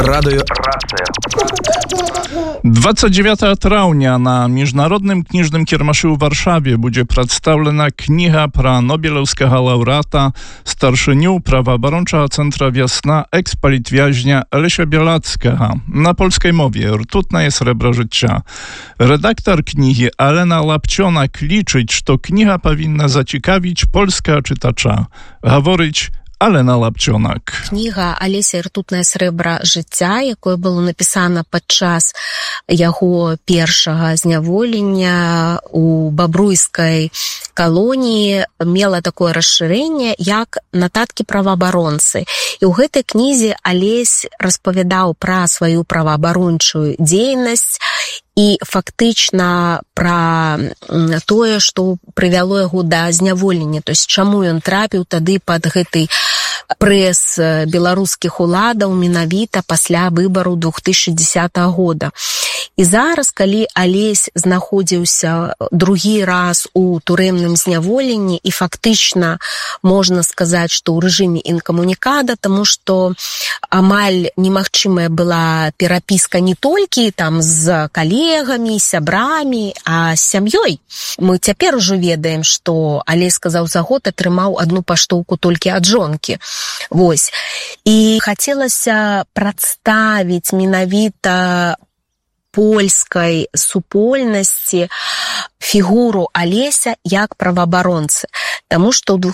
Радыё 29 траўня на міжнародным кніжным кірмашы ў Варшаве будзе прадстаўлена кніга пра нобелеўскага лаўрэата, старшыню праваабарончага цэнтра «Вясна» экс-палітвязня Леся Białackiego на польскай мове «Ртутнае срэбра жыцця». Рэдактар кнігі Алена Лапчонак лічыць, што кніга павінна зацікавіць польскага чытача. Гаворыць Алена Лапчонак. Кніга Алеся «Ртутнае срэбра жыцця», якое было напісана падчас яго першага зняволення у бабруйскай калоніі, мела такое расшырэнне, як нататкі праваабаронцы. І ў гэтай кнізе Алесь распавядаў пра сваю праваабарончую дзейнасць і фактычна пра тое, што прывяло яго да зняволення, то есть чаму ён трапіў тады пад гэты прэс беларускіх уладаў менавіта пасля выбару 2010 года. І зараз, калі Алесь знаходзіўся другі раз у турэмным зняволенні і фактычна можна сказаць, што ў рэжыме інкамунікада, таму што амаль немагчымая была перапіска не толькі там з калегамі, сябрамі, а з сям'ёй. Мы цяпер ужо ведаем, што Алесь сказаў, за год атрымаў одну паштоўку толькі ад жонкі. Вось. І хацелася прадставіць менавіта польскай супольнасці фігуру Алеся як праваабаронцы. Таму што ў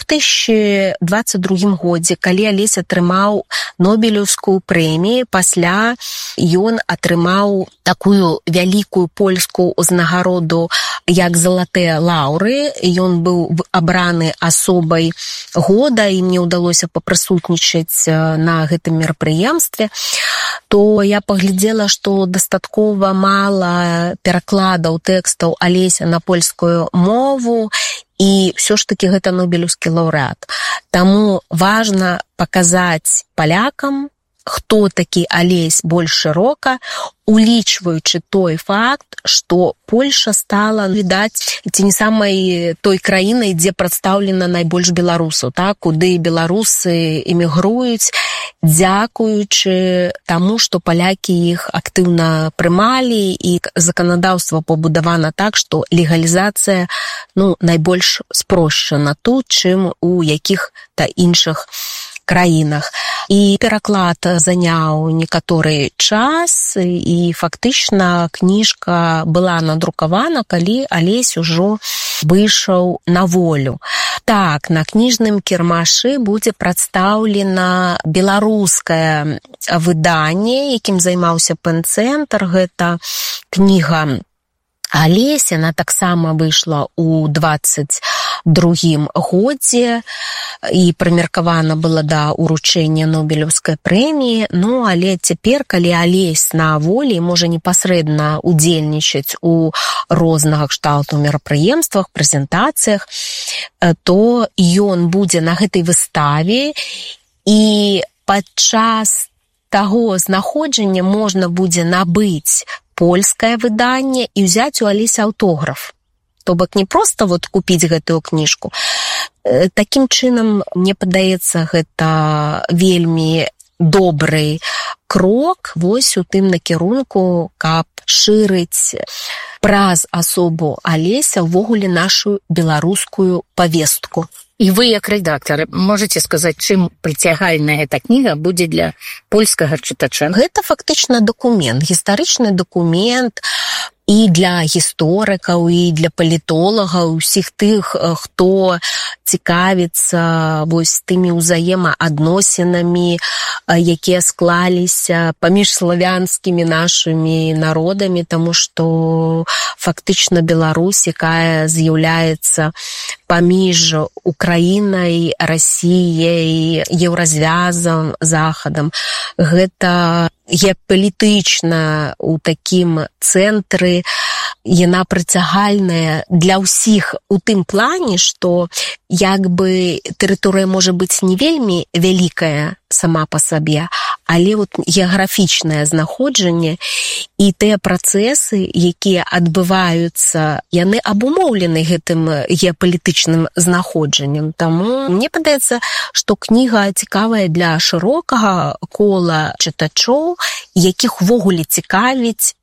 2022 годзе, калі Алесь атрымаў Нобелеўскую прэмію, пасля ён атрымаў такую вялікую польскую узнагароду як залатыя лаўры. Ён быў абраны асобай года, і мне ўдалося папрысутнічаць на гэтым мерапрыемстве, то я паглядзела, што дастаткова мала перакладаў тэкстаў Алеся на польскую мову, і ўсё ж такі гэта нобелеўскі лаўрэат. Таму важна паказаць палякам, хто такі Алесь больш шырока, улічваючы той факт, што Польша стала, відаць, ці не самай той краінай, дзе прадстаўлена найбольш беларусаў, так, куды беларусы эмігруюць, дзякуючы таму, што палякі іх актыўна прымалі, і заканадаўства пабудавана так, што легалізацыя найбольш спрошчана тут, чым у якіх-то іншых краінах. І пераклад заняў некаторы час, і фактычна кніжка была надрукавана, калі Алесь ужо выйшаў на волю. Так, на кніжным кірмашы будзе прадстаўлена беларускае выданне, якім займаўся Пэн-цэнтр. Гэта кніга Алеся, она таксама выйшла ў 22 годзе і прымеркавана была да ўручэння Нобелеўскай прэміі. Але цяпер, калі Алесь на волі, можа непасрэдна удзельнічаць у рознага кшталту мерапрыемствах, прэзентацыях, то ён будзе на гэтай выставе, і падчас таго знаходжання можна будзе набыць польскае выданне і ўзяць у Алеся аўтограф. То бок не проста купіць гэтую кніжку. Такім чынам, мне падаецца, гэта вельмі добры крок вось у тым накірунку, каб шырыць праз асобу Алеся ўвогуле нашу беларускую павестку. І вы, як рэдактар, можаце сказаць, чым прыцягальная эта кніга будзе для польскага чытача? Гэта фактычна дакумент, гістарычны дакумент і для гісторыкаў, і для палітолагаў, усіх тых, хто цікавіцца вось тымі ўзаемаадносінамі, якія склаліся паміж славянскімі нашымі народамі, таму што фактычна Беларусь, якая з'яўляецца паміж Украінай, Расіяй, еўразвязам, захадам, гэта геапалітычна у такім цэнтры, яна прыцягальная для ўсіх у тым плане, што як бы тэрыторыя можа быць не вельмі вялікая сама па сабе, але вот геаграфічнае знаходжанне і тыя працэсы, якія адбываюцца, яны абумоўлены гэтым геапалітычным знаходжаннем. Таму мне падаецца, што кніга цікавая для шырокага кола чытачоў, якіх увогуле цікавіць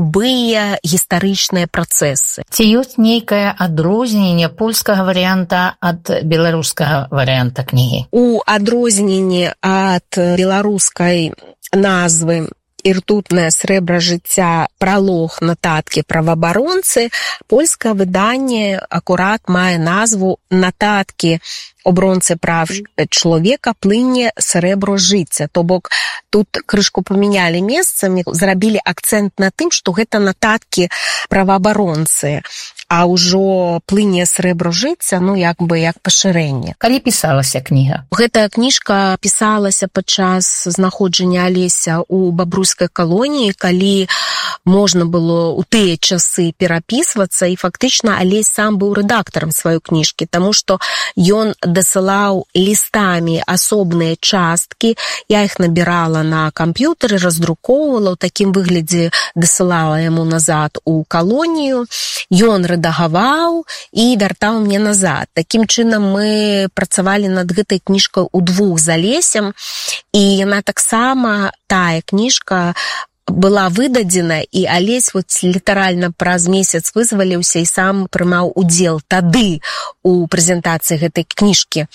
любыя гістарычныя працэсы. Ці ёсць нейкае адрозненне польскага варыянта ад беларускага варыянта кнігі? У адрозненні ад беларускай назвы «І ртутнае срэбра жыцця. Пралог, нататкі праваабаронцы» польскае выданне акурат мае назву «Нататкі оборонцы прав чалавека плыне срэбро жыцця». То бок тут крышку памянялі месцамі, зрабілі акцэнт на тым, што гэта нататкі праваабаронцы, а ўжо плыне срэбро жыцця, як пашырэнне. Калі пісалася кніга? Гэтая кніжка пісалася падчас знаходжання Алеся ў бабруйскай калоніі, калі можна было ў тыя часы перапісвацца, і фактычна Алесь сам быў рэдактарам сваёй кніжкі, таму што ён дасылаў лістамі асобныя часткі, я іх набірала на камп'ютары, раздрукоўвала, ў такім выглядзе дасылала яму назад у калонію, ён рэдагаваў і вяртаў мне назад. Такім чынам мы працавалі над гэтай кніжкай удвух з Алесем, і яна таксама, тая кніжка, была выдадзена, і Алесь літаральна праз месяц вызваліўся і сам прымаў удзел тады у прэзентацыі гэтай кніжкі.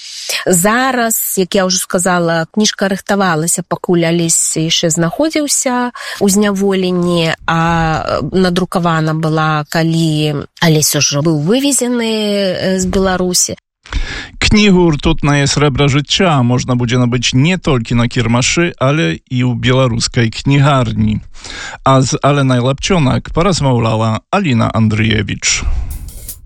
Зараз, як я ўжо сказала, кніжка рыхтавалася, пакуль Алесь яшчэ знаходзіўся ў зняволенні, а надрукавана была, калі Алесь ужо быў вывезены з Беларусі. Кнігу «Ртутнае срэбра жыцця» можна будзе набыць не толькі на кірмашы, але і ў беларускай кнігарні. А з Аленай Лапчонак паразмаўляла Аліна Андрыевіч.